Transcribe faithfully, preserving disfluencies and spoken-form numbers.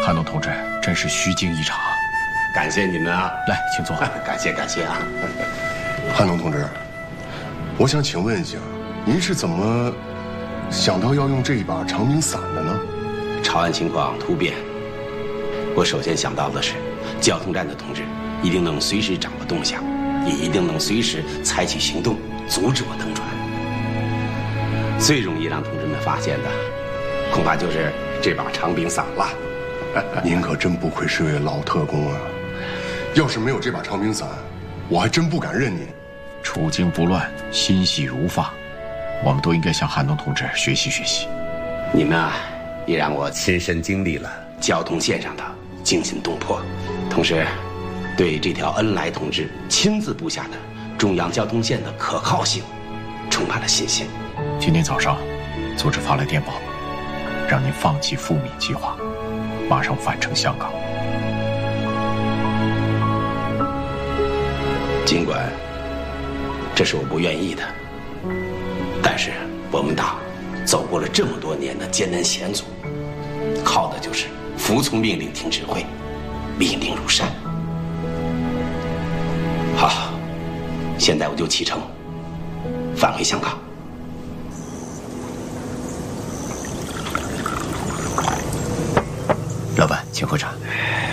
韩龙同志真是虚惊一场。 感谢你们啊！ 来，请坐。 感谢感谢啊！ 韩龙同志，我想请问一下，您是怎么想到要用这一把长柄伞的呢？ 朝安情况突变，我首先想到的是，交通站的同志一定能随时掌握动向，也一定能随时采取行动阻止我登船。最容易让同志们发现的，恐怕就是这把长柄伞了。 您可真不愧是位老特工啊！要是没有这把长柄伞，我还真不敢认您。 处境不乱，心细如发，我们都应该向韩东同志学习学习。 你们啊，也让我亲身经历了交通线上的惊心动魄，同时对这条恩来同志亲自布下的中央交通线的可靠性充满了信心。 今天早上，组织发来电报，让您放弃赴闽计划，马上返程香港。 尽管这是我不愿意的，但是我们党走过了这么多年的艰难险阻，靠的就是服从命令、听指挥，命令如山。好，现在我就启程，返回香港。 老板，请喝茶。